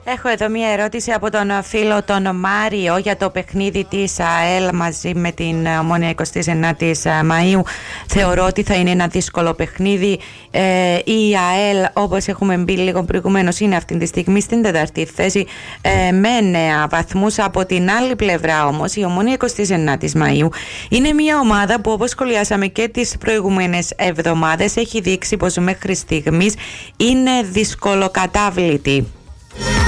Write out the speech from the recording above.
Έχω εδώ μία ερώτηση από τον φίλο τον Μάριο για το παιχνίδι της ΑΕΛ μαζί με την Ομόνοια 29ης Μαΐου. Θεωρώ ότι θα είναι ένα δύσκολο παιχνίδι. Η ΑΕΛ, όπως έχουμε μπει λίγο προηγουμένως, είναι αυτή τη στιγμή στην 4η θέση με 9 βαθμούς. Από την άλλη πλευρά όμως η Ομόνοια 29ης Μαΐου είναι μια ομάδα που, όπως σχολιάσαμε και τις προηγούμενες εβδομάδες, έχει δείξει πως μέχρι στιγμής είναι δυσκολοκατάβλητη.